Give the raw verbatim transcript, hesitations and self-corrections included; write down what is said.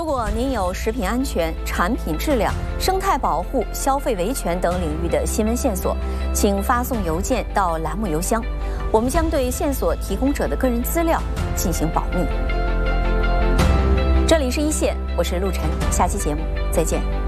果您有食品安全、产品质量、生态保护、消费维权等领域的新闻线索，请发送邮件到栏目邮箱，我们将对线索提供者的个人资料进行保密。这里是一线，我是陆晨，下期节目再见。